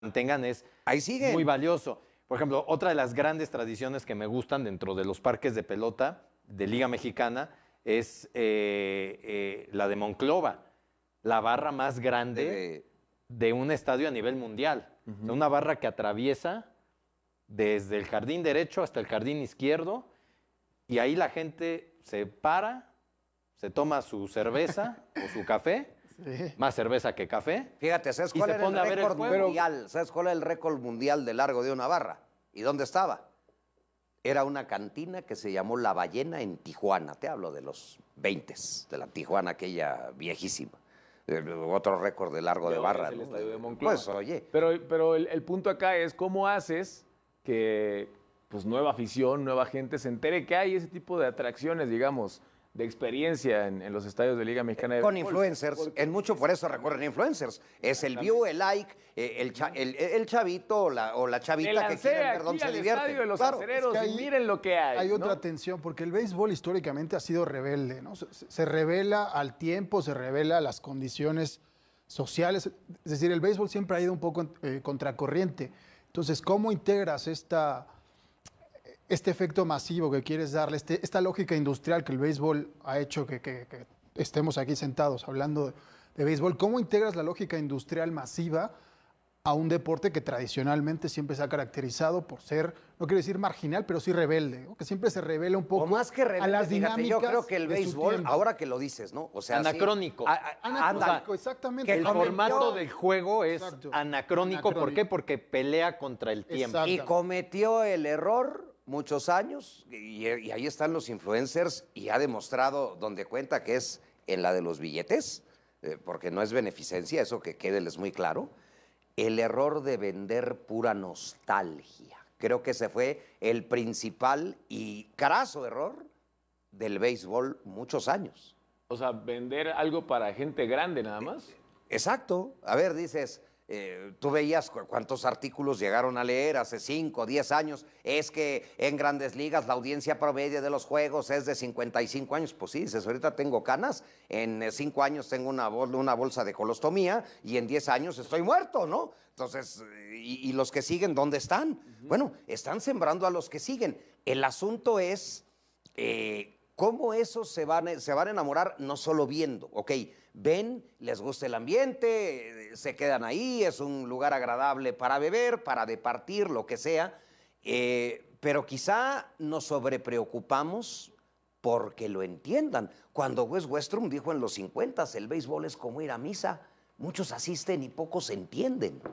mantengan es Ahí sigue. muy valioso. Por ejemplo, otra de las grandes tradiciones que me gustan dentro de los parques de pelota de Liga Mexicana es la de Monclova, la barra más grande de un estadio a nivel mundial. O sea, una barra que atraviesa desde el jardín derecho hasta el jardín izquierdo, y ahí la gente se para, se toma su cerveza o su café, más cerveza que café. Fíjate, ¿sabes y cuál se era el pone a ver el récord juego. mundial? ¿Sabes cuál era el récord mundial de largo de una barra? ¿Y dónde estaba? Era una cantina que se llamó La Ballena en Tijuana. Te hablo de los 20s, de la Tijuana aquella viejísima. Otro récord de largo de barra. El ¿no? estadio de Monclova. Pues oye. Pero el punto acá es cómo haces que pues nueva afición, nueva gente se entere que hay ese tipo de atracciones, digamos, de experiencia en los estadios de Liga Mexicana de Con Fútbol. influencers, Porque- en mucho por eso recorren influencers. Es el view, el like, el chavito o la Me chavita que lancé quieren ver aquí dónde se al divierten. estadio de los Claro. acereros es que y ahí miren lo que hay. Hay ¿no? otra tensión, porque el béisbol históricamente ha sido rebelde, ¿no? Se revela al tiempo, se revela a las condiciones sociales. Es decir, el béisbol siempre ha ido un poco contracorriente. Entonces, ¿cómo integras este efecto masivo que quieres darle, esta lógica industrial que el béisbol ha hecho que estemos aquí sentados hablando de béisbol? ¿Cómo integras la lógica industrial masiva a un deporte que tradicionalmente siempre se ha caracterizado por ser, no quiero decir marginal, pero sí rebelde, ¿no? Que siempre se revela un poco O más que rebelde, a las fíjate, dinámicas yo creo que el de su béisbol, tiempo. ahora que lo dices, ¿no? O sea, sí, Anacrónico. Anacrónico, exactamente. que El cometió- formato del juego es Exacto. anacrónico. ¿Por Anacrónico. qué? Porque pelea contra el tiempo. Exacto. Y cometió el error muchos años, y ahí están los influencers, y ha demostrado donde cuenta que es en la de los billetes, porque no es beneficencia, eso que quede les muy claro, el error de vender pura nostalgia. Creo que ese fue el principal y craso error del béisbol muchos años. O sea, vender algo para gente grande nada más. Exacto. A ver, dices, tú veías cuántos artículos llegaron a leer hace 5, 10 años. Es que en Grandes Ligas la audiencia promedio de los juegos es de 55 años. Pues sí, dices, ahorita tengo canas, en 5 años tengo una bolsa de colostomía y en 10 años estoy muerto, ¿no? Entonces, ¿y los que siguen dónde están? Bueno, están sembrando a los que siguen. El asunto es cómo esos se van a enamorar no solo viendo, ok, ven, les gusta el ambiente, se quedan ahí, es un lugar agradable para beber, para departir, lo que sea, pero quizá nos sobrepreocupamos porque lo entiendan. Cuando Wes Westrum dijo en los 50s, el béisbol es como ir a misa, muchos asisten y pocos entienden.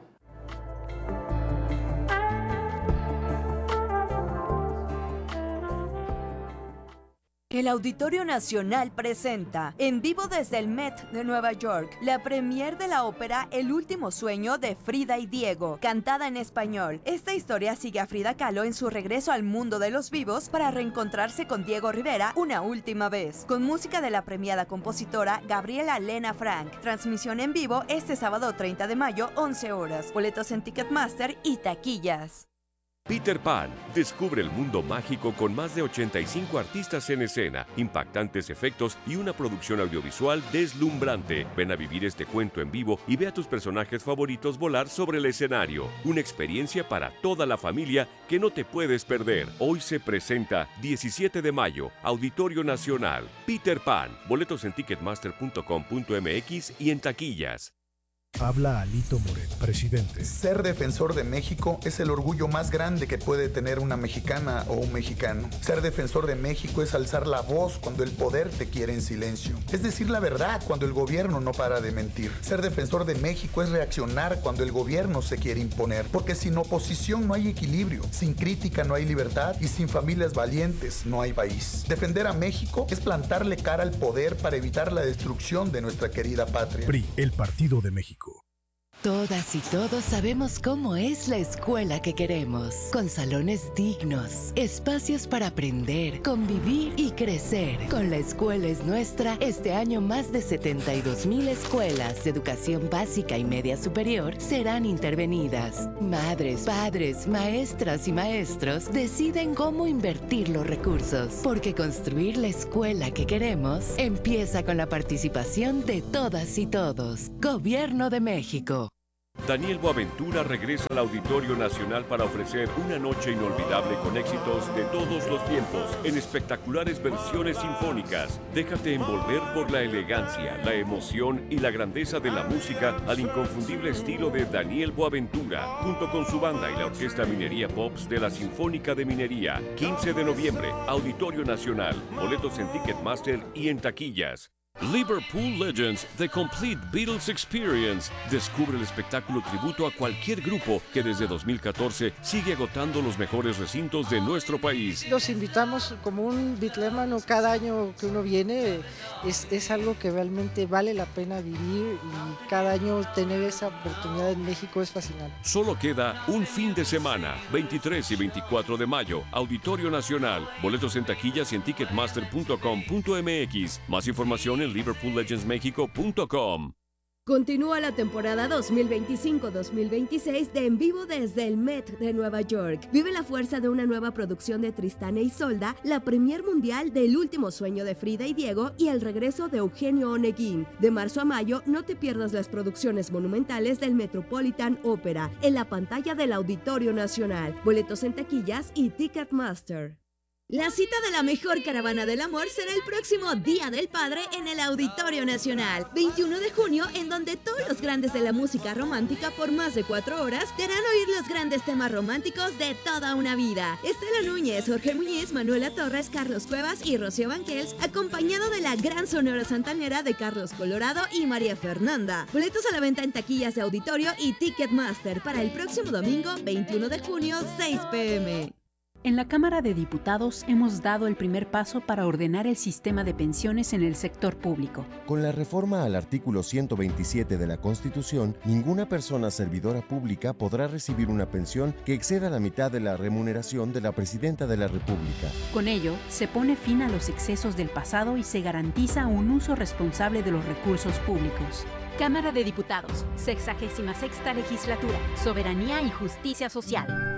El Auditorio Nacional presenta, en vivo desde el Met de Nueva York, la premier de la ópera El último sueño de Frida y Diego, cantada en español. Esta historia sigue a Frida Kahlo en su regreso al mundo de los vivos para reencontrarse con Diego Rivera una última vez, con música de la premiada compositora Gabriela Lena Frank. Transmisión en vivo este sábado 30 de mayo, 11 horas. Boletos en Ticketmaster y taquillas. Peter Pan. Descubre el mundo mágico con más de 85 artistas en escena, impactantes efectos y una producción audiovisual deslumbrante. Ven a vivir este cuento en vivo y ve a tus personajes favoritos volar sobre el escenario. Una experiencia para toda la familia que no te puedes perder. Hoy se presenta 17 de mayo, Auditorio Nacional. Peter Pan. Boletos en ticketmaster.com.mx y en taquillas. Habla Alito Moreno, presidente. Ser defensor de México es el orgullo más grande que puede tener una mexicana o un mexicano. Ser defensor de México es alzar la voz cuando el poder te quiere en silencio. Es decir la verdad cuando el gobierno no para de mentir. Ser defensor de México es reaccionar cuando el gobierno se quiere imponer. Porque sin oposición no hay equilibrio, sin crítica no hay libertad y sin familias valientes no hay país. Defender a México es plantarle cara al poder para evitar la destrucción de nuestra querida patria. PRI, el Partido de México. Todas y todos sabemos cómo es la escuela que queremos, con salones dignos, espacios para aprender, convivir y crecer. Con La Escuela es Nuestra, este año más de 72,000 escuelas de educación básica y media superior serán intervenidas. Madres, padres, maestras y maestros deciden cómo invertir los recursos, porque construir la escuela que queremos empieza con la participación de todas y todos. Gobierno de México. Daniel Boaventura regresa al Auditorio Nacional para ofrecer una noche inolvidable con éxitos de todos los tiempos en espectaculares versiones sinfónicas. Déjate envolver por la elegancia, la emoción y la grandeza de la música al inconfundible estilo de Daniel Boaventura, junto con su banda y la Orquesta Minería Pops de la Sinfónica de Minería. 15 de noviembre, Auditorio Nacional. Boletos en Ticketmaster y en taquillas. Liverpool Legends, The Complete Beatles Experience. Descubre el espectáculo tributo a cualquier grupo que desde 2014 sigue agotando los mejores recintos de nuestro país. Los invitamos como un bitlémano cada año que uno viene. Es algo que realmente vale la pena vivir y cada año tener esa oportunidad en México es fascinante. Solo queda un fin de semana, 23 y 24 de mayo, Auditorio Nacional. Boletos en taquillas y en ticketmaster.com.mx. Más información en liverpoollegendsmexico.com. Continúa la temporada 2025-2026 de En Vivo desde el Met de Nueva York. Vive la fuerza de una nueva producción de Tristán e Isolda, la premier mundial del Último Sueño de Frida y Diego y el regreso de Eugenio Oneguín. De marzo a mayo, no te pierdas las producciones monumentales del Metropolitan Opera en la pantalla del Auditorio Nacional. Boletos en taquillas y Ticketmaster. La cita de la mejor caravana del amor será el próximo Día del Padre en el Auditorio Nacional, 21 de junio, en donde todos los grandes de la música romántica por más de 4 horas te harán oír los grandes temas románticos de toda una vida. Estela Núñez, Jorge Muñiz, Manuela Torres, Carlos Cuevas y Rocío Banquels, acompañado de la gran Sonora Santanera de Carlos Colorado y María Fernanda. Boletos a la venta en taquillas de Auditorio y Ticketmaster para el próximo domingo, 21 de junio, 6 p.m. En la Cámara de Diputados hemos dado el primer paso para ordenar el sistema de pensiones en el sector público. Con la reforma al artículo 127 de la Constitución, ninguna persona servidora pública podrá recibir una pensión que exceda la mitad de la remuneración de la Presidenta de la República. Con ello, se pone fin a los excesos del pasado y se garantiza un uso responsable de los recursos públicos. Cámara de Diputados, 66ª Legislatura, Soberanía y Justicia Social.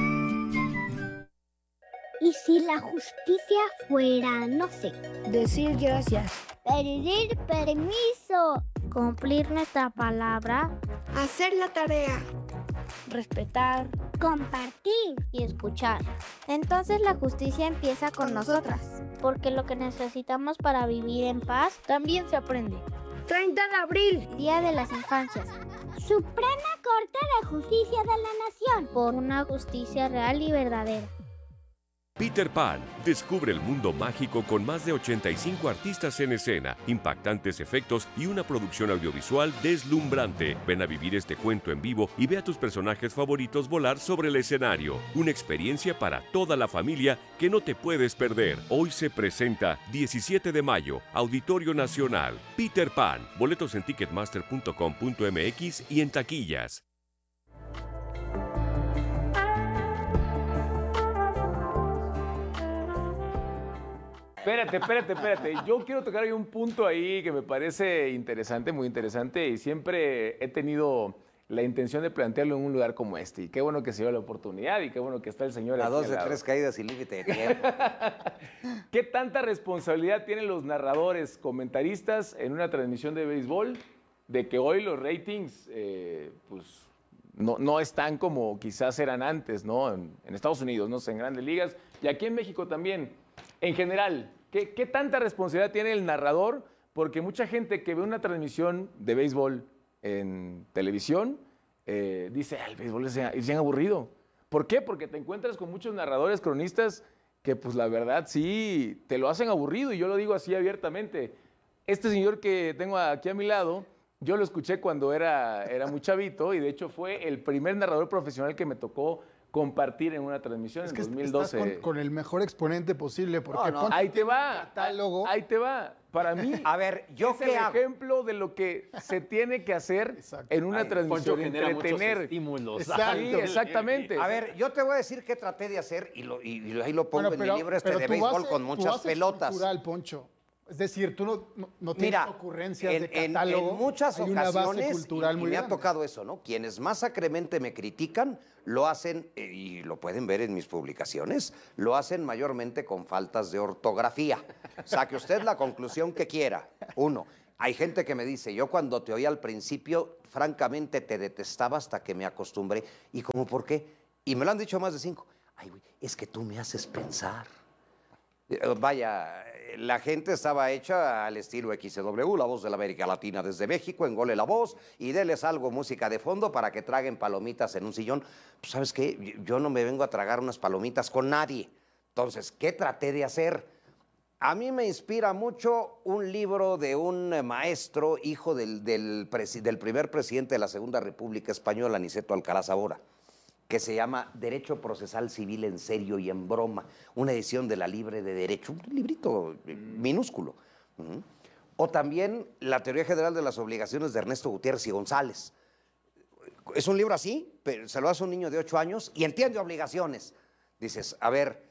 ¿Y si la justicia fuera, no sé, decir gracias, pedir permiso, cumplir nuestra palabra, hacer la tarea, respetar, compartir y escuchar? Entonces la justicia empieza con nosotras, porque lo que necesitamos para vivir en paz también se aprende. 30 de abril, Día de las Infancias. Suprema Corte de Justicia de la Nación, por una justicia real y verdadera. Peter Pan. Descubre el mundo mágico con más de 85 artistas en escena, impactantes efectos y una producción audiovisual deslumbrante. Ven a vivir este cuento en vivo y ve a tus personajes favoritos volar sobre el escenario. Una experiencia para toda la familia que no te puedes perder. Hoy se presenta 17 de mayo, Auditorio Nacional. Peter Pan. Boletos en ticketmaster.com.mx y en taquillas. Espérate. Yo quiero tocar ahí un punto ahí que me parece interesante, muy interesante, y siempre he tenido la intención de plantearlo en un lugar como este. Y qué bueno que se dio la oportunidad y qué bueno que está el señor a aquí 2 al de lado. 3 caídas y límite de tiempo. ¿Qué tanta responsabilidad tienen los narradores, comentaristas en una transmisión de béisbol de que hoy los ratings pues no están como quizás eran antes, ¿no? En Estados Unidos, no sé, en Grandes Ligas y aquí en México también? En general, ¿qué tanta responsabilidad tiene el narrador? Porque mucha gente que ve una transmisión de béisbol en televisión dice, el béisbol es bien aburrido. ¿Por qué? Porque te encuentras con muchos narradores, cronistas, que pues la verdad sí te lo hacen aburrido, y yo lo digo así abiertamente. Este señor que tengo aquí a mi lado, yo lo escuché cuando era muy chavito, y de hecho fue el primer narrador profesional que me tocó compartir en una transmisión en 2012. Estás con el mejor exponente posible, porque ahí te va, catálogo. Ahí te va. Para mí, a ver, yo es el ejemplo de lo que se tiene que hacer en una transmisión, entretener. Estímulos. Exacto. Sí, exactamente. A ver, yo te voy a decir qué traté de hacer y ahí lo pongo en mi libro de béisbol con muchas pelotas. Cultural, Poncho. Es decir, tú no tienes Mira, ocurrencias de catálogo. En muchas hay una base ocasiones, cultural muy me ha grande. tocado eso, ¿no? Quienes más acremente me critican, lo hacen, y lo pueden ver en mis publicaciones, lo hacen mayormente con faltas de ortografía. Saque usted la conclusión que quiera. 1. Hay gente que me dice, yo cuando te oí al principio, francamente te detestaba hasta que me acostumbré. ¿Y cómo por qué? Y me lo han dicho más de 5. Ay, güey, es que tú me haces pensar. Vaya, la gente estaba hecha al estilo XW, la voz de la América Latina desde México, engole la voz y déles algo, música de fondo para que traguen palomitas en un sillón. Pues, ¿sabes qué? Yo no me vengo a tragar unas palomitas con nadie. Entonces, ¿qué traté de hacer? A mí me inspira mucho un libro de un maestro, hijo del primer presidente de la Segunda República Española, Aniceto Alcalá Sabora, que se llama Derecho Procesal Civil en serio y en broma, una edición de la Libre de Derecho, un librito minúsculo. O también La Teoría General de las Obligaciones de Ernesto Gutiérrez y González. Es un libro así, pero se lo hace un niño de 8 años y entiende obligaciones. Dices, a ver,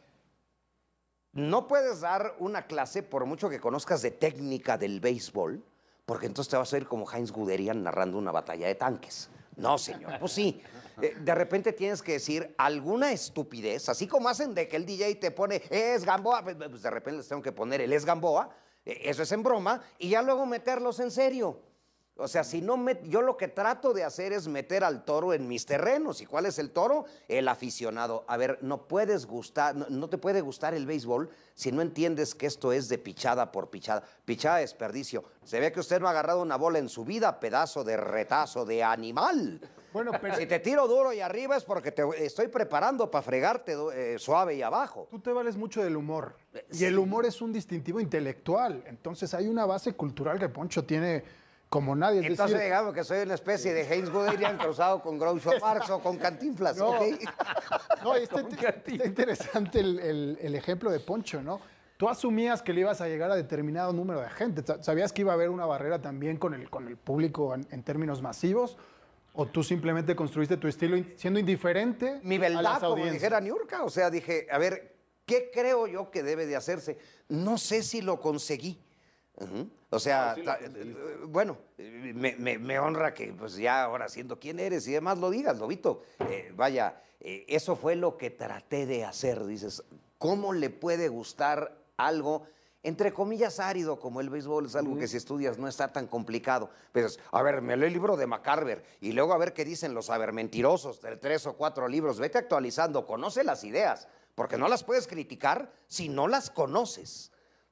no puedes dar una clase por mucho que conozcas de técnica del béisbol, porque entonces te vas a ir como Heinz Guderian narrando una batalla de tanques. No, señor, pues sí. De repente tienes que decir alguna estupidez, así como hacen de que el DJ te pone, es Gamboa, pues de repente les tengo que poner el es Gamboa, eso es en broma, y ya luego meterlos en serio. O sea, si no yo lo que trato de hacer es meter al toro en mis terrenos. ¿Y cuál es el toro? El aficionado. A ver, no te puede gustar el béisbol si no entiendes que esto es de pichada por pichada. Pichada de desperdicio. Se ve que usted no ha agarrado una bola en su vida, pedazo de retazo de animal. Bueno, pero si te tiro duro y arriba es porque te estoy preparando para fregarte suave y abajo. Tú te vales mucho del humor. Y el humor es un distintivo intelectual. Entonces hay una base cultural que Poncho tiene como nadie. Es entonces decir, digamos que soy una especie de Heinz Guderian cruzado con Groucho Marx o con Cantinflas. No, ¿Okay? no, está interesante el ejemplo de Poncho, ¿no? Tú asumías que le ibas a llegar a determinado número de gente. ¿Sabías que iba a haber una barrera también con el público en términos masivos? ¿O tú simplemente construiste tu estilo siendo indiferente Mi a verdad, las como audiencias? dijera Niurka. O sea, dije, a ver, ¿qué creo yo que debe de hacerse? No sé si lo conseguí. O sea, bueno, me honra que pues ya ahora siendo quién eres y demás lo digas, Lobito. Vaya, eso fue lo que traté de hacer. Dices, ¿cómo le puede gustar algo, entre comillas, árido como el béisbol? Es algo que si estudias no está tan complicado. Pero, a ver, me leo el libro de McCarver y luego a ver qué dicen los mentirosos de 3 o 4 libros. Vete actualizando, conoce las ideas, porque no las puedes criticar si no las conoces.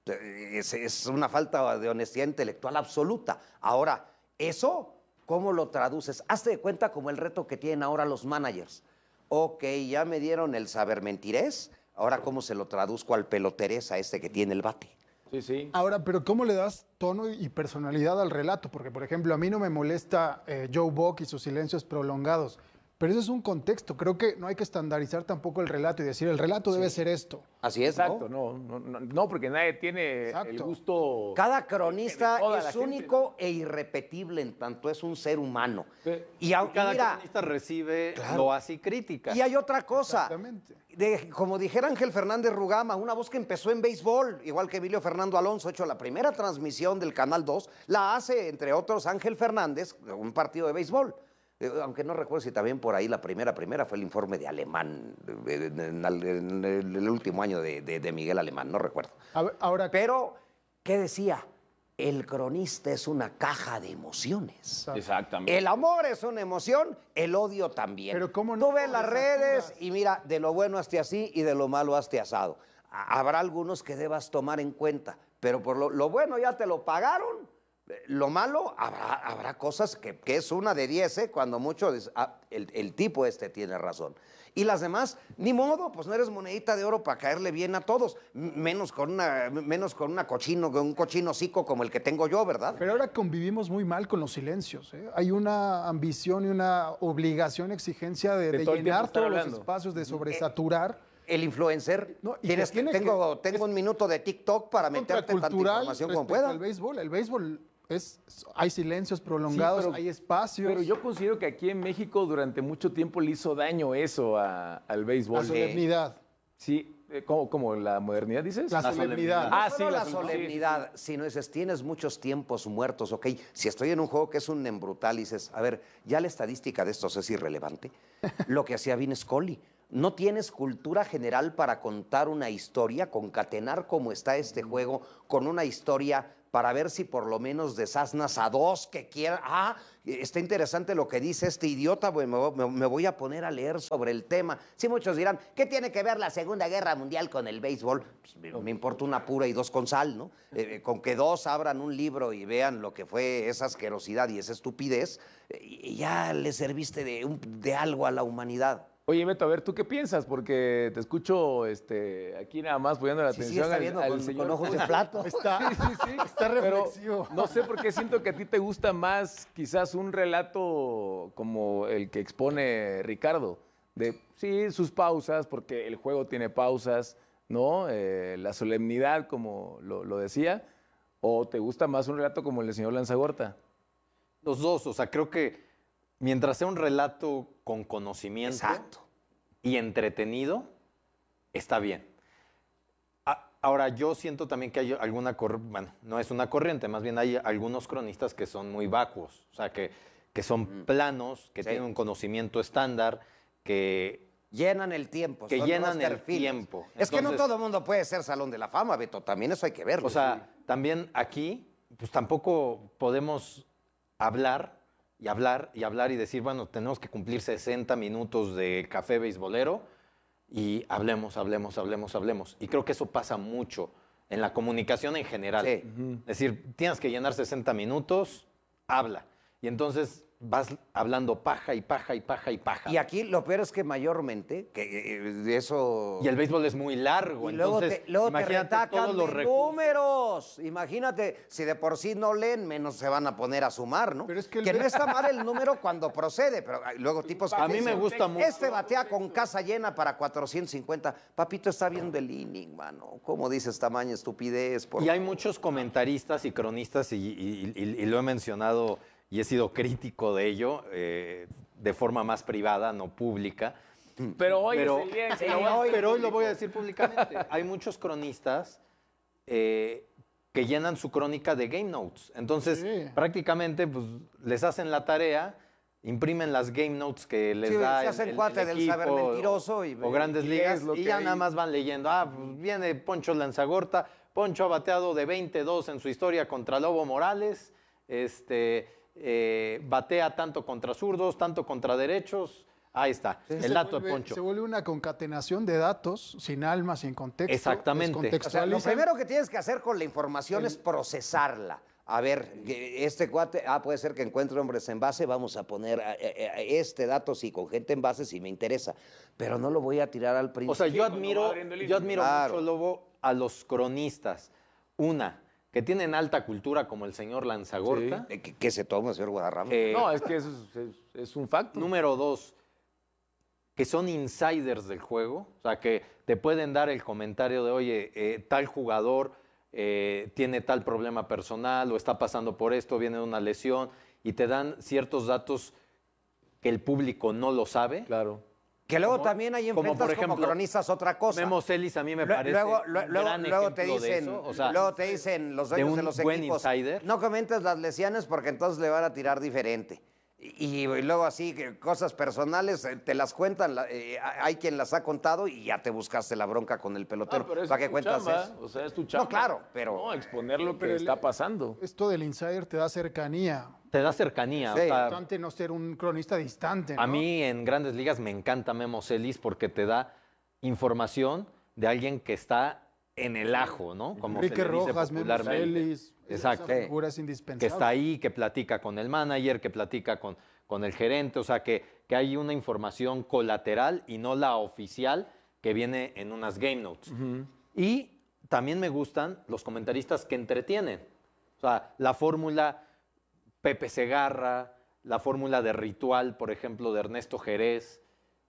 Es una falta de honestidad intelectual absoluta. Ahora, ¿eso cómo lo traduces? Hazte de cuenta como el reto que tienen ahora los managers. Ok, ya me dieron el saber mentirés, ahora ¿cómo se lo traduzco al peloterés a este que tiene el bate? Sí, sí. Ahora, pero ¿cómo le das tono y personalidad al relato? Porque, por ejemplo, a mí no me molesta Joe Buck y sus silencios prolongados, pero eso es un contexto. Creo que no hay que estandarizar tampoco el relato y decir, el relato debe ser esto. Así es, Exacto, no, porque nadie tiene el gusto. Cada cronista toda la es gente, único e irrepetible en tanto es un ser humano. Y cada cronista recibe loas y críticas. Y hay otra cosa. Como dijera Ángel Fernández Rugama, una voz que empezó en béisbol, igual que Emilio Fernando Alonso, hecho la primera transmisión del Canal 2, la hace, entre otros, Ángel Fernández, un partido de béisbol. Aunque no recuerdo si también por ahí la primera fue el informe de Alemán, en el último año de Miguel Alemán, no recuerdo. Ahora, pero, ¿qué decía? El cronista es una caja de emociones. Exactamente. El amor es una emoción, el odio también. Pero ¿cómo no? Tú ves las redes y mira, de lo bueno hazte así y de lo malo hazte asado. Habrá algunos que debas tomar en cuenta, pero por lo bueno ya te lo pagaron. Lo malo, habrá cosas que es una de 10, cuando mucho el tipo tiene razón. Y las demás, ni modo, pues no eres monedita de oro para caerle bien a todos, menos con un cochino hocico como el que tengo yo, ¿verdad? Pero ahora convivimos muy mal con los silencios. Hay una ambición y una obligación, exigencia de llenar todos los espacios, de sobresaturar. El influencer, No, tengo un minuto de TikTok para meterte tanta información como pueda. El béisbol hay silencios prolongados, hay espacios. Pero yo considero que aquí en México durante mucho tiempo le hizo daño eso al béisbol. La solemnidad. Sí, ¿cómo la modernidad dices? La solemnidad. No solo la solemnidad, sino dices, tienes muchos tiempos muertos, ok. Si estoy en un juego que es un brutal y dices, a ver, ya la estadística de estos es irrelevante. Lo que hacía Vin Scully. ¿No tienes cultura general para contar una historia, concatenar cómo está este juego con una historia para ver si por lo menos desasnas a dos que quieran? Ah, está interesante lo que dice este idiota, pues me voy a poner a leer sobre el tema. Sí, muchos dirán, ¿qué tiene que ver la Segunda Guerra Mundial con el béisbol? Pues, me importa una pura y dos con sal, ¿no? Con que dos abran un libro y vean lo que fue esa asquerosidad y esa estupidez, y ya le serviste de algo a la humanidad. Oye, Beto, a ver, ¿tú qué piensas? Porque te escucho aquí nada más poniendo la atención está viendo al con señor. ojos de plato. Está reflexivo. Pero no sé por qué siento que a ti te gusta más quizás un relato como el que expone Ricardo. De, sí, sus pausas, porque el juego tiene pausas, ¿no? La solemnidad, como lo decía. ¿O te gusta más un relato como el del señor Lanzagorta? Los dos, o sea, creo que mientras sea un relato con conocimiento y entretenido, está bien. Ahora, yo siento también que hay alguna corriente, bueno, no es una corriente, más bien hay algunos cronistas que son muy vacuos, o sea, que son planos, que tienen un conocimiento estándar, que llenan el tiempo. Que llenan el tiempo. Es que no todo el mundo puede ser Salón de la Fama, Beto, también eso hay que verlo. O sea, también aquí, pues tampoco podemos hablar y decir, bueno, tenemos que cumplir 60 minutos de café beisbolero y hablemos. Y creo que eso pasa mucho en la comunicación en general. Sí. Es decir, tienes que llenar 60 minutos, habla. Y entonces vas hablando paja. Y aquí lo peor es que mayormente, de eso... Y el béisbol es muy largo, y luego entonces luego imagínate te retacan todos los de números. Imagínate, si de por sí no leen, menos se van a poner a sumar, ¿no? Pero es que no está mal el número cuando procede, pero luego tipos que a mí me dicen, gusta mucho. Este batea con casa llena para 450. Papito está viendo el inning, mano. ¿Cómo dices tamaña estupidez? Y hay muchos comentaristas y cronistas, y lo he mencionado y he sido crítico de ello, de forma más privada, no pública. Pero hoy es el día en que pero hoy lo voy a decir públicamente. Hay muchos cronistas que llenan su crónica de Game Notes. Entonces, prácticamente, pues, les hacen la tarea, imprimen las Game Notes que les da se hacen el cuate del equipo, saber mentiroso o Grandes Ligas, y ya nada más van leyendo. Pues viene Poncho Lanzagorta, Poncho ha bateado de 22 en su historia contra Lobo Morales, batea tanto contra zurdos, tanto contra derechos. Ahí está, el dato de Poncho. Se vuelve una concatenación de datos sin alma, sin contexto. Exactamente. O sea, lo primero que tienes que hacer con la información es procesarla. A ver, este cuate, puede ser que encuentre hombres en base, vamos a poner este dato, sí, con gente en base, sí me interesa, pero no lo voy a tirar al principio. O sea, yo admiro mucho, Lobo, a los cronistas. Una, que tienen alta cultura como el señor Lanzagorta. Sí. ¿Qué se toma, señor Guadarrama? No, es que eso es un facto. Número dos, que son insiders del juego, o sea, que te pueden dar el comentario de, oye, tal jugador tiene tal problema personal o está pasando por esto, viene de una lesión, y te dan ciertos datos que el público no lo sabe. Claro. Que luego también hay enfrentas por ejemplo, como cronistas otra cosa. Memo Celis a mí me parece luego te dicen, luego te dicen los dueños de los equipos, no comentes las lesiones porque entonces le van a tirar diferente. Y luego así, cosas personales, te las cuentan, hay quien las ha contado y ya te buscaste la bronca con el pelotero. Pero ¿Para qué cuentas eso? O sea, es tu chamba. No, claro, pero... No, exponer lo que está pasando. Esto del insider te da cercanía. Te da cercanía. Sí. O sea, importante no ser un cronista distante, ¿no? A mí en Grandes Ligas me encanta Memo Celis porque te da información de alguien que está en el ajo, ¿no? Como Enrique se le dice Rojas, Memo popularmente. Celis. Exacto. Esa figura es Que indispensable. está ahí, que platica con el manager, que platica con el gerente, o sea, que hay una información colateral y no la oficial que viene en unas Game Notes. Y también me gustan los comentaristas que entretienen. O sea, la fórmula Pepe Segarra, la fórmula de Ritual, por ejemplo, de Ernesto Jerez.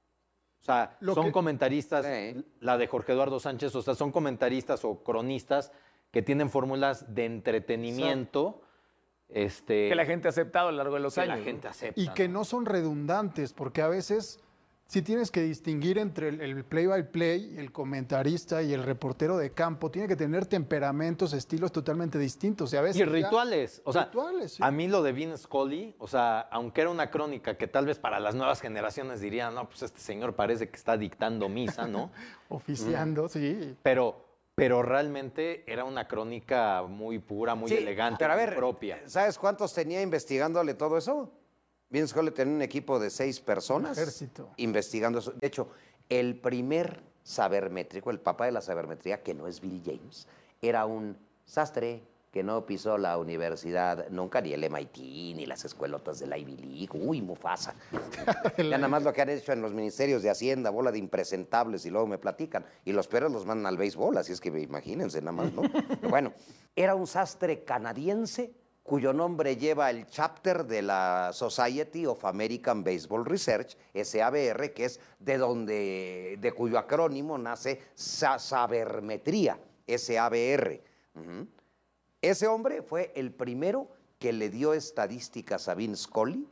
O sea, son comentaristas, la de Jorge Eduardo Sánchez, o sea, son comentaristas o cronistas que tienen fórmulas de entretenimiento. Que la gente ha aceptado a lo largo de los años. Que la gente acepta. Y que no son redundantes, porque a veces sí tienes que distinguir entre el play-by-play, el comentarista y el reportero de campo. Tiene que tener temperamentos, estilos totalmente distintos. Y a veces Y rituales. O sea, rituales, sí. a mí lo de Vin Scully, o sea, aunque era una crónica que tal vez para las nuevas generaciones dirían, no, pues este señor parece que está dictando misa, ¿no? Oficiando, sí. Pero realmente era una crónica muy pura, muy Sí, elegante, pero a muy ver, propia. ¿sabes cuántos tenía investigándole todo eso? Vin Scully tenía un equipo de 6 personas Ejército. investigando eso. De hecho, el primer sabermétrico, el papá de la sabermetría, que no es Bill James, era un sastre que no pisó la universidad nunca, ni el MIT, ni las escuelotas de la Ivy League. Uy, Mufasa. Ya nada más lo que han hecho en los ministerios de Hacienda, bola de impresentables, y luego me platican. Y los peores los mandan al béisbol, así es que imagínense nada más, ¿no? Pero bueno, era un sastre canadiense cuyo nombre lleva el chapter de la Society of American Baseball Research, SABR, que es de cuyo acrónimo nace sabermetría, SABR. Ese hombre fue el primero que le dio estadísticas a Vin Scully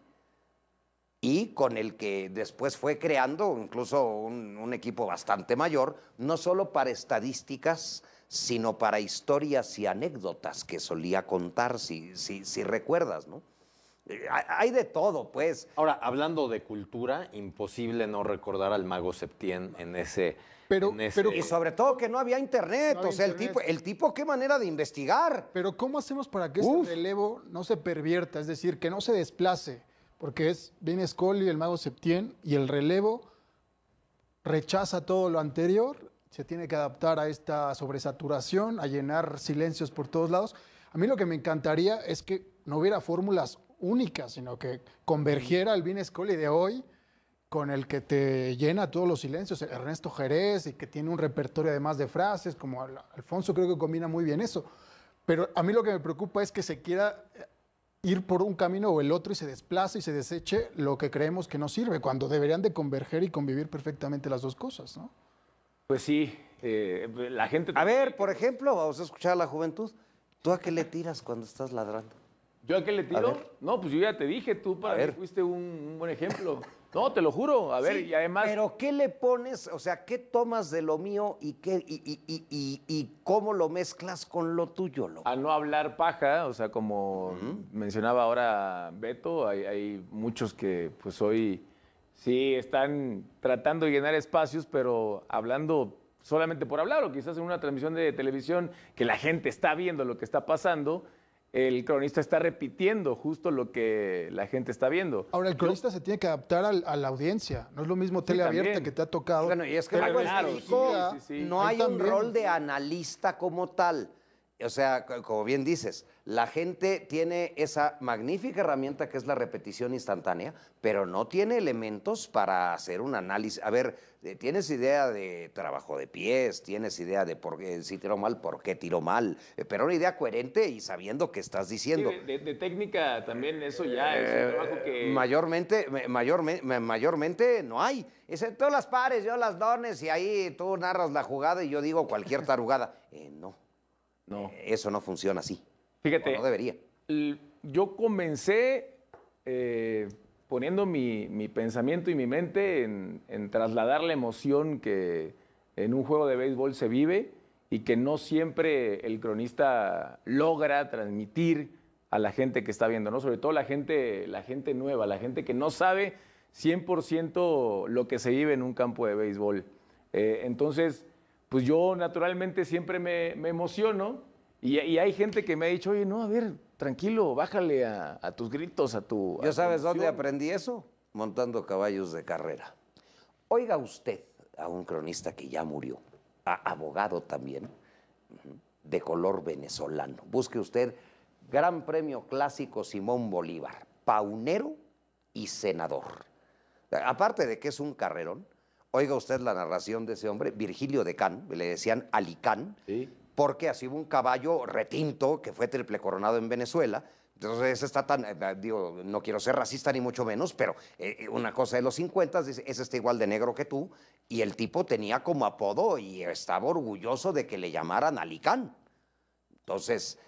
y con el que después fue creando incluso un equipo bastante mayor, no solo para estadísticas, sino para historias y anécdotas que solía contar, si recuerdas, ¿no? Hay de todo, pues. Ahora, hablando de cultura, imposible no recordar al mago Septién en ese... Y sobre todo que no había internet, No había o sea, internet. el tipo qué manera de investigar. Pero ¿cómo hacemos para que ese relevo no se pervierta? Es decir, que no se desplace, porque es Vin Scully, el mago Septién, y el relevo rechaza todo lo anterior, se tiene que adaptar a esta sobresaturación, a llenar silencios por todos lados. A mí lo que me encantaría es que no hubiera fórmulas únicas, sino que convergiera el Vin Scully de hoy con el que te llena todos los silencios, Ernesto Jerez, y que tiene un repertorio además de frases, como Alfonso creo que combina muy bien eso. Pero a mí lo que me preocupa es que se quiera ir por un camino o el otro y se desplace y se deseche lo que creemos que no sirve, cuando deberían de converger y convivir perfectamente las dos cosas, ¿no? Pues sí, la gente... A ver, por ejemplo, vamos a escuchar a la juventud. ¿Tú a qué le tiras cuando estás ladrando? ¿Yo a qué le A tiro? ver. No, pues yo ya te dije, tú para mí fuiste un buen ejemplo. No, te lo juro. A ver, Sí, y además... Pero ¿qué le pones? O sea, ¿qué tomas de lo mío y cómo lo mezclas con lo tuyo? A no hablar paja, o sea, como mencionaba ahora Beto, hay muchos que pues hoy sí están tratando de llenar espacios, pero hablando solamente por hablar, o quizás en una transmisión de televisión que la gente está viendo lo que está pasando, el cronista está repitiendo justo lo que la gente está viendo. Ahora, el cronista se tiene que adaptar a la audiencia. No es lo mismo tele abierta también. que te ha tocado. Bueno, y es que Tele luego en claro, México sí. no Ahí hay un también. rol de analista como tal. O sea, como bien dices, la gente tiene esa magnífica herramienta que es la repetición instantánea, pero no tiene elementos para hacer un análisis. A ver, tienes idea de trabajo de pies, tienes idea de por qué, si tiró mal, por qué tiró mal, pero una idea coherente y sabiendo qué estás Sí, diciendo. de técnica también eso ya es un trabajo que... Mayormente no hay. Dice, tú las pares, yo las dones, y ahí tú narras la jugada y yo digo cualquier tarugada. No, eso no funciona así. Fíjate, O no debería. Yo comencé poniendo mi pensamiento y mi mente en trasladar la emoción que en un juego de béisbol se vive y que no siempre el cronista logra transmitir a la gente que está viendo, ¿no? Sobre todo la gente nueva, la gente que no sabe 100% lo que se vive en un campo de béisbol. Entonces, pues yo naturalmente siempre me emociono y hay gente que me ha dicho, oye, no, a ver, tranquilo, bájale a tus gritos, a tu... ¿Yo sabes dónde aprendí eso? Montando caballos de carrera. Oiga usted a un cronista que ya murió, abogado también, de color venezolano. Busque usted Gran Premio Clásico Simón Bolívar, paunero y senador. Aparte de que es un carrerón, oiga usted la narración de ese hombre, Virgilio Decán, le decían Alicán, porque así hubo un caballo retinto que fue triple coronado en Venezuela. Entonces está tan, digo, no quiero ser racista ni mucho menos, pero una cosa de los 50, dice, ese está igual de negro que tú, y el tipo tenía como apodo y estaba orgulloso de que le llamaran Alicán. Entonces,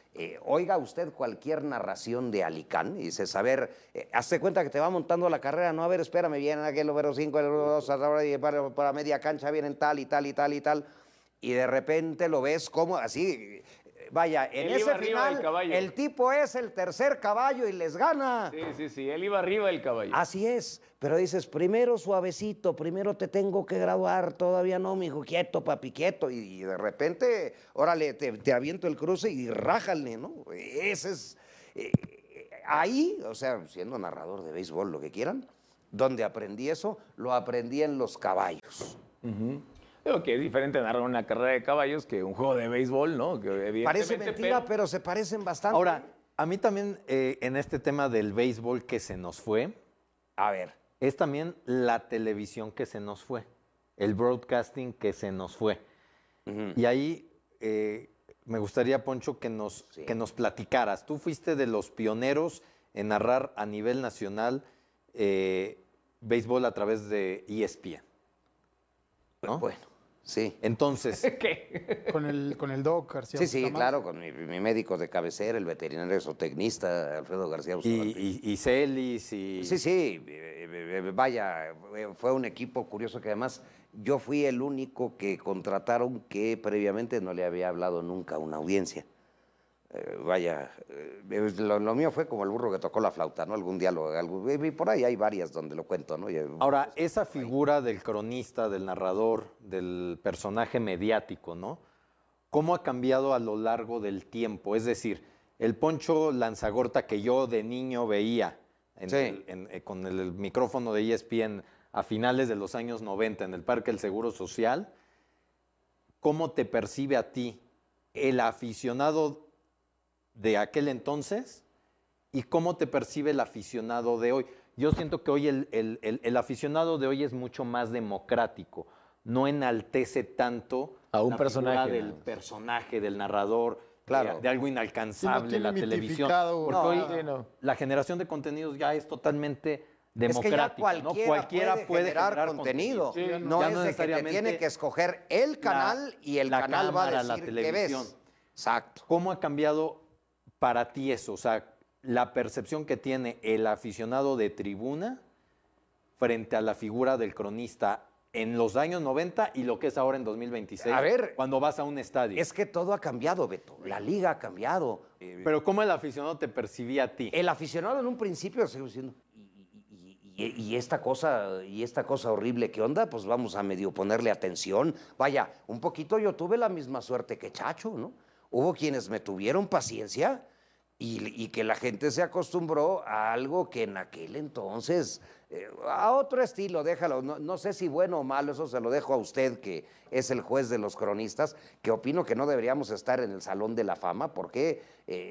Oiga usted cualquier narración de Alicán y dices, a ver, hazte cuenta que te va montando la carrera, no, a ver, espérame, vienen aquel número 5, el número 2, ahora para media cancha vienen tal y tal y tal y tal, y de repente lo ves como así, vaya, en Él iba ese arriba del final caballo. el tipo es el tercer caballo y les gana. Sí, él iba arriba del caballo. Así es, pero dices, primero suavecito, primero te tengo que graduar, todavía no, mijo, quieto, papi, quieto, y de repente, órale, te aviento el cruce y rájale, ¿no? Ese es, ahí, o sea, siendo narrador de béisbol, lo que quieran, donde aprendí eso, lo aprendí en los caballos. Creo que es diferente narrar una carrera de caballos que un juego de béisbol, ¿no? Que evidentemente, Parece mentira, pero se parecen bastante. Ahora, a mí también en este tema del béisbol que se nos fue, a ver, es también la televisión que se nos fue, el broadcasting que se nos fue. Y ahí me gustaría, Poncho, que nos platicaras. Tú fuiste de los pioneros en narrar a nivel nacional béisbol a través de ESPN, ¿no? Bueno, sí. Entonces, ¿qué? Con el Doc García. Sí, Bustamante. claro, con mi médico de cabecera, el veterinario exotecnista, Alfredo García Bustamante. y Celis y... Sí, vaya, fue un equipo curioso que además yo fui el único que contrataron que previamente no le había hablado nunca a una audiencia. Lo mío fue como el burro que tocó la flauta, ¿no? Algún diálogo, y por ahí hay varias donde lo cuento, ¿no? Ahora, esa figura del cronista, del narrador, del personaje mediático, ¿no? ¿Cómo ha cambiado a lo largo del tiempo? Es decir, el Poncho Lanzagorta que yo de niño veía con el micrófono de ESPN a finales de los años 90 en el Parque del Seguro Social, ¿cómo te percibe a ti el aficionado de aquel entonces y cómo te percibe el aficionado de hoy? Yo siento que hoy el aficionado de hoy es mucho más democrático, no enaltece tanto a un la personaje, figura del personaje, del narrador, claro, de algo inalcanzable, tiene la televisión. mitificado. Porque hoy la generación de contenidos ya es totalmente democrática. Es que ya ¿no? Cualquiera puede generar contenido. contenido. No Ya es no de que te necesariamente tiene que escoger el canal y el la canal va a cámara, la decir qué ves. televisión. Exacto. ¿Cómo ha cambiado para ti eso? O sea, la percepción que tiene el aficionado de tribuna frente a la figura del cronista en los años 90 y lo que es ahora en 2026. A ver, cuando vas a un estadio. Es que todo ha cambiado, Beto. La liga ha cambiado. Pero ¿cómo el aficionado te percibía a ti? El aficionado en un principio sigo diciendo, y esta cosa horrible, ¿qué onda? Pues vamos a medio ponerle atención. Vaya, un poquito yo tuve la misma suerte que Chacho, ¿no? Hubo quienes me tuvieron paciencia y que la gente se acostumbró a algo que en aquel entonces, a otro estilo, déjalo, no sé si bueno o malo, eso se lo dejo a usted, que es el juez de los cronistas, que opino que no deberíamos estar en el Salón de la Fama, porque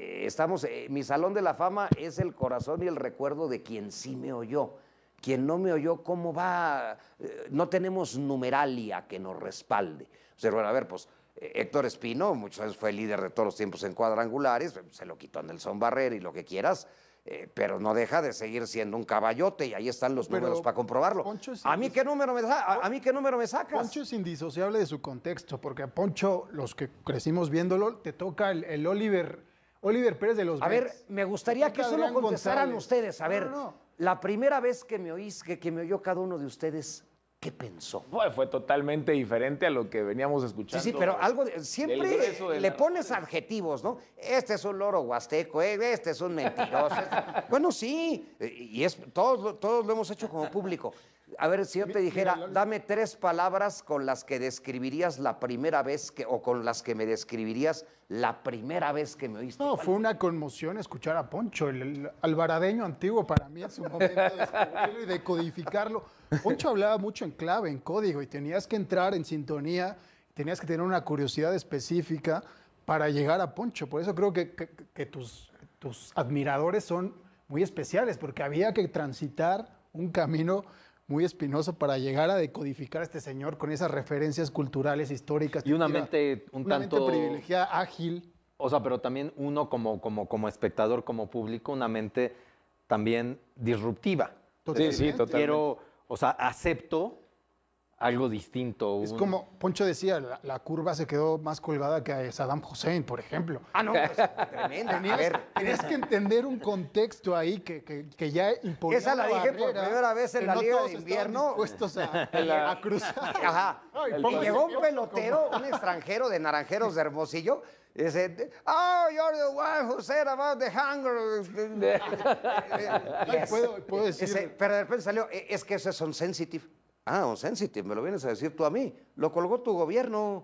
mi Salón de la Fama es el corazón y el recuerdo de quien sí me oyó. Quien no me oyó, ¿cómo va? No tenemos numeralia que nos respalde. O sea, bueno, a ver, pues Héctor Espino, muchas veces fue el líder de todos los tiempos en cuadrangulares, se lo quitó Nelson Barrera y lo que quieras, pero no deja de seguir siendo un caballote y ahí están los números para comprobarlo. ¿A mí qué número me sacas? Poncho es indisociable de su contexto, porque a Poncho, los que crecimos viéndolo, te toca el Oliver Pérez de los A ver, Mets. me gustaría que solo Adrián contestaran González. ustedes. A ver, la primera vez que me oís, que me oyó cada uno de ustedes, ¿qué pensó? Fue totalmente diferente a lo que veníamos escuchando. Sí, pero algo del siempre grueso de le la- pones adjetivos, ¿no? Este es un loro huasteco, este es un mentiroso. Bueno, sí, y todos lo hemos hecho como público. A ver, si yo te dijera, dame 3 palabras con las que describirías la primera vez o con las que me describirías la primera vez que me oíste. No, fue una conmoción escuchar a Poncho, el alvaradeño antiguo para mí en su momento de descubrirlo y de codificarlo. Poncho hablaba mucho en clave, en código, y tenías que entrar en sintonía, tenías que tener una curiosidad específica para llegar a Poncho. Por eso creo que tus admiradores son muy especiales, porque había que transitar un camino muy espinoso para llegar a decodificar a este señor con esas referencias culturales, históricas. Y una Era mente un tanto privilegiada, ágil. O sea, pero también uno como espectador, como público, una mente también disruptiva. Totalmente. Sí, totalmente. Quiero, o sea, acepto algo distinto. Es como Poncho decía, la curva se quedó más colgada que a Saddam Hussein, por ejemplo. Ah, no, pues, tremenda. Tenías que entender un contexto ahí que ya imponía Esa la dije por barrera, primera vez en que la no Liga todos de estaban Invierno. dispuestos a cruzar. Ajá. Ay, Y póngase llegó un bien pelotero, un extranjero de Naranjeros de Hermosillo, y dice, oh, you're the one who said about the hunger. Ay, puedo decir. Pero de repente salió, es que eso es on sensitive. Ah, on sensitive, me lo vienes a decir tú a mí. Lo colgó tu gobierno.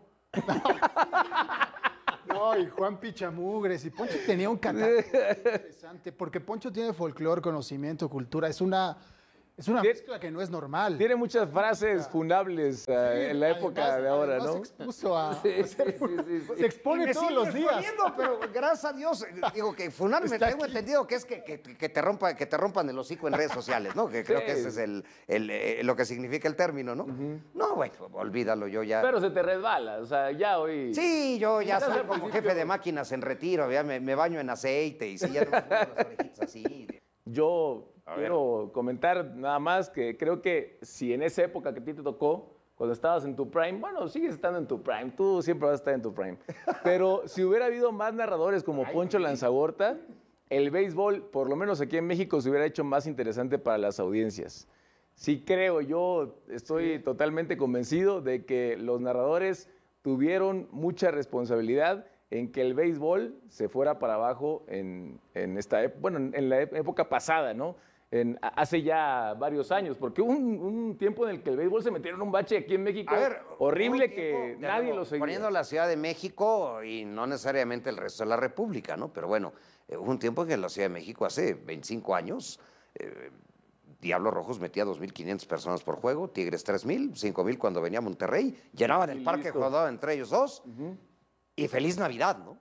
No, y Juan Pichamugres. Y Poncho tenía un carácter interesante, porque Poncho tiene folclore, conocimiento, cultura. Es una mezcla que no es normal. Tiene muchas frases fundables en la época de ahora, ¿no? Se expuso a... Sí, Se expone todos los días. Exponiendo, pero gracias a Dios, digo que funar me tengo entendido que es que te rompan el hocico en redes sociales, ¿no? Que creo que ese es lo que significa el término, ¿no? No, bueno, olvídalo, yo ya... Pero se te resbala, o sea, ya hoy... Sí, yo ya soy como jefe de máquinas en retiro, ya me baño en aceite y si ya no me pongo las orejitas así. Yo quiero comentar nada más que creo que si en esa época que a ti te tocó, cuando estabas en tu prime, bueno, sigues estando en tu prime, tú siempre vas a estar en tu prime, pero si hubiera habido más narradores como Poncho Lanzagorta, el béisbol, por lo menos aquí en México, se hubiera hecho más interesante para las audiencias. Sí creo, yo estoy totalmente convencido de que los narradores tuvieron mucha responsabilidad en que el béisbol se fuera para abajo en esta en la época pasada, ¿no? Hace ya varios años, porque hubo un tiempo en el que el béisbol se metió en un bache aquí en México horrible que nadie lo seguía. Poniendo la Ciudad de México y no necesariamente el resto de la República, ¿no? Pero bueno, hubo un tiempo en que en la Ciudad de México, hace 25 años, Diablos Rojos metía 2.500 personas por juego, Tigres 3.000, 5.000 cuando venía a Monterrey, llenaban el parque, jugaban entre ellos dos. Y feliz Navidad, ¿no?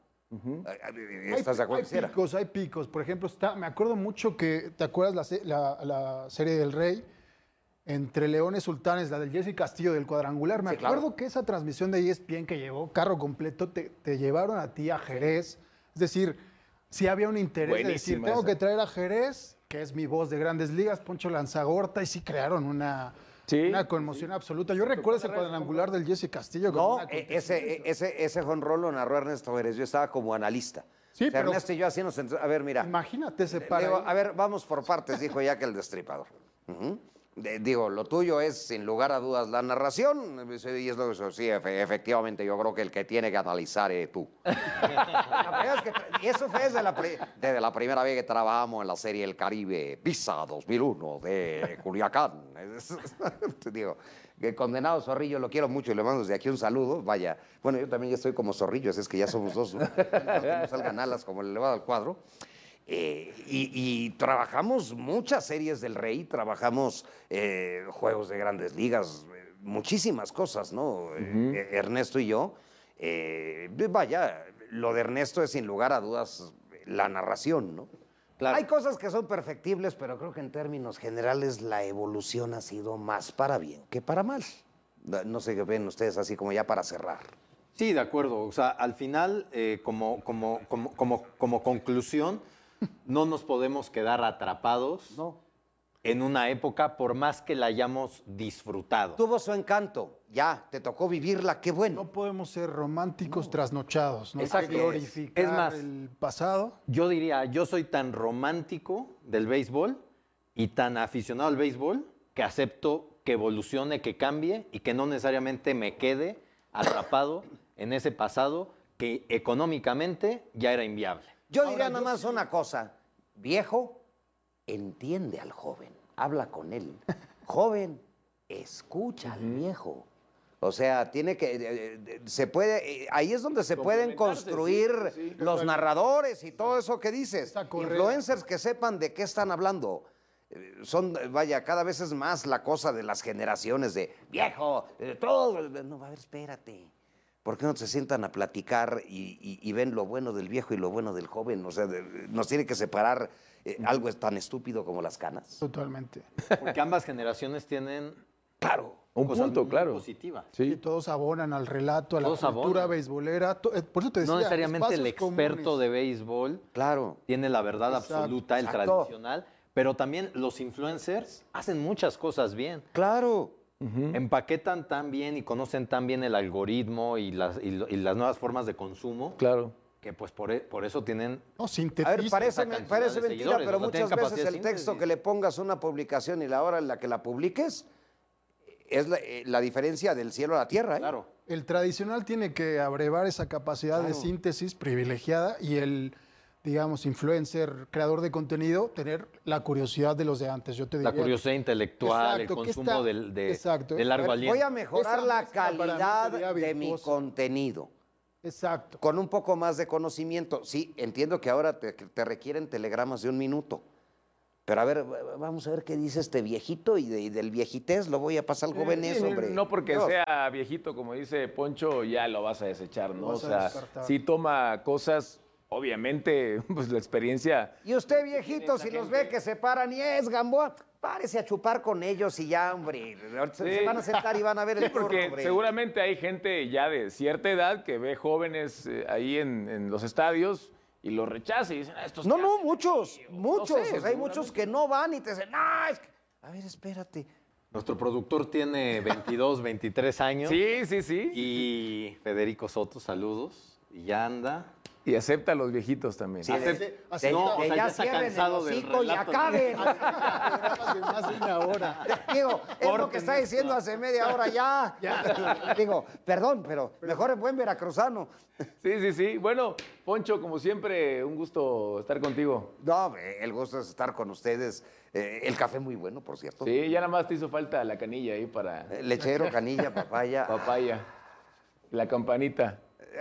¿Estás de acuerdo? Hay picos. Por ejemplo, me acuerdo mucho que, ¿te acuerdas la serie del Rey? Entre Leones Sultanes, la del Jesse Castillo del cuadrangular. Me acuerdo que esa transmisión de ESPN que llevó carro completo, te llevaron a ti a Jerez. Es decir, sí había un interés de decir, tengo que traer a Jerez, que es mi voz de Grandes Ligas, Poncho Lanzagorta, y sí crearon una conmoción absoluta. Yo recuerdo ese cuadrangular del Jesse Castillo. No, ese jonrón lo narró Ernesto Jerez. Yo estaba como analista. Sí, pero Ernesto y yo así nos... A ver, mira. Imagínate ese par. A ver, vamos por partes, dijo ya que el Destripador. Digo, lo tuyo es, sin lugar a dudas, la narración. Y es lo que sí, efectivamente, yo creo que el que tiene que analizar es tú. Y eso fue desde la primera vez que trabajamos en la serie El Caribe Pisa 2001 de Culiacán. Digo, que condenado Zorrillo, lo quiero mucho y le mando desde aquí un saludo. Vaya, bueno, yo también ya estoy como Zorrillo, así es que ya somos dos, ¿no? Que no salgan alas como el elevado al cuadro. Y trabajamos muchas series del Rey, trabajamos juegos de Grandes Ligas, muchísimas cosas, ¿no? Ernesto y yo. Vaya, lo de Ernesto es sin lugar a dudas la narración, ¿no? Claro. Hay cosas que son perfectibles, pero creo que en términos generales la evolución ha sido más para bien que para mal. No sé qué ven ustedes así como ya para cerrar. Sí, de acuerdo. O sea, al final, como conclusión, no nos podemos quedar atrapados en una época por más que la hayamos disfrutado. Tuvo su encanto, ya, te tocó vivirla, qué bueno. No podemos ser románticos trasnochados, ¿no? Exacto. Hay que glorificar Es más, el pasado. Yo diría, yo soy tan romántico del béisbol y tan aficionado al béisbol que acepto que evolucione, que cambie y que no necesariamente me quede atrapado en ese pasado que económicamente ya era inviable. Yo diría nada más una cosa, viejo, entiende al joven, habla con él. Joven, escucha al viejo. O sea, tiene que, se puede, ahí es donde se pueden construir los narradores y todo eso que dices. Influencers que sepan de qué están hablando. Son, vaya, cada vez es más la cosa de las generaciones de viejo, todo. No, a ver, espérate. ¿Por qué no se sientan a platicar y ven lo bueno del viejo y lo bueno del joven? O sea, nos tiene que separar algo tan estúpido como las canas. Totalmente. Porque ambas generaciones tienen, un punto, positivas. Sí. Y todos abonan al relato, a la cultura beisbolera. Por eso te decía, no necesariamente el experto de béisbol tiene la verdad absoluta, el tradicional, pero también los influencers hacen muchas cosas bien. Claro. Empaquetan tan bien y conocen tan bien el algoritmo y las nuevas formas de consumo. Claro. Que pues por eso tienen... No, A sintetizan. ver, parece esa cantidad mentira, de pero seguidores, muchas o sea, tienen veces capacidad de el texto síntesis. que le pongas a una publicación y la hora en la que la publiques es la diferencia del cielo a la tierra. Claro. El tradicional tiene que abrevar esa capacidad de Claro. síntesis privilegiada y el, digamos, influencer, creador de contenido, tener la curiosidad de los de antes. Yo te diría. La curiosidad intelectual, Exacto, el ¿qué consumo está- de exacto. largo Voy aliento. a mejorar Esa la mezcla para mí calidad sería de mi virtuosa. contenido. Exacto. Con un poco más de conocimiento. Sí, entiendo que ahora te requieren telegramas de 1 minuto. Pero a ver, vamos a ver qué dice este viejito y del viejitez lo voy a pasar al joven eso, hombre. No porque Dios. sea viejito, como dice Poncho, ya lo vas a desechar, ¿no? Lo O vas a sea, descartar. sí toma cosas, obviamente, pues la experiencia... Y usted, viejito, si los ve que se paran y es Gamboa, párese a chupar con ellos y ya, hombre. Se van a sentar y van a ver Sí, el turno, porque hombre. seguramente hay gente ya de cierta edad que ve jóvenes ahí en los estadios y los rechaza y dicen, estos No, qué no, hacen?". muchos. No sé, O sea, hay muchos seguramente. que no van y te dicen, no, es que... A ver, espérate. Nuestro productor tiene 22, 23 años. Sí, sí, sí. Y Federico Soto, saludos. Y ya anda. Y acepta a los viejitos también. Sí, Así no, o que sea, ya ya está cierren el cansado del hocico y relato. acaben. Programas de más de una hora. Digo, es lo que está diciendo hace media hora ya. Digo, perdón, pero mejor en buen veracruzano. Sí, sí, sí. Bueno, Poncho, como siempre, un gusto estar contigo. No, el gusto es estar con ustedes. El café muy bueno, por cierto. Sí, ya nada más te hizo falta la canilla ahí para Lechero, canilla, papaya. papaya. La campanita.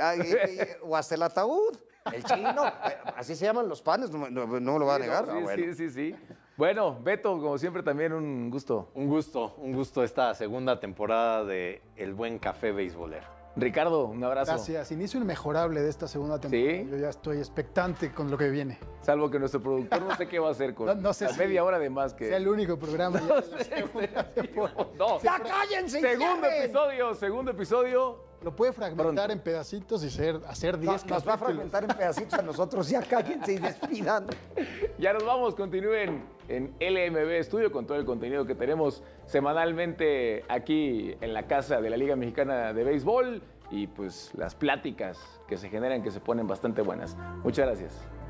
O hasta el ataúd. El chino. Así se llaman los panes, no me lo va a negar. Sí, Ah, bueno. sí, sí, sí. Bueno, Beto, como siempre, también un gusto. Un gusto esta segunda temporada de El Buen Café Beisbolero. Ricardo, un abrazo. Gracias. Inicio inmejorable de esta segunda temporada. ¿Sí? Yo ya estoy expectante con lo que viene. Salvo que nuestro productor no sé qué va a hacer con No sé la si media hora de más que... Sea el único programa. ya de la segunda temporada. No. ¡Ya cállense! y Segundo episodio. Lo puede fragmentar en pedacitos y hacer 10 Nos va a fragmentar en pedacitos a nosotros. Ya cállense y despidan. Ya nos vamos, continúen en LMB Studio con todo el contenido que tenemos semanalmente aquí en la casa de la Liga Mexicana de Béisbol y pues las pláticas que se generan que se ponen bastante buenas. Muchas gracias.